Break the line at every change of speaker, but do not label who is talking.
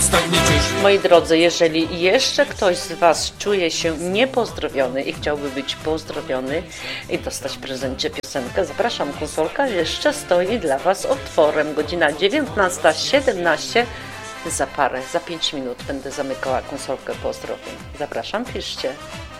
tak mnie cieszy.
Moi drodzy, jeżeli jeszcze ktoś z Was czuje się niepozdrowiony i chciałby być pozdrowiony i dostać w prezencie piosenkę, zapraszam, konsolka jeszcze stoi dla Was otworem. Godzina 19:17. Za 5 minut będę zamykała konsolkę pozdrowień. Zapraszam, piszcie.